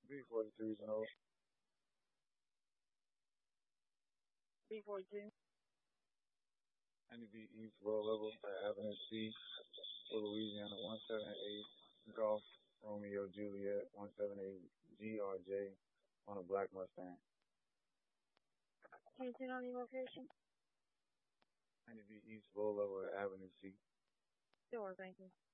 B43 Zone. B42. NDB East Low Level at Avenue C, Louisiana 178 Golf Romeo Juliet 178 GRJ on a black Mustang. Can you turn on the location? NDB East Low Level at Avenue C. Sure, thank you.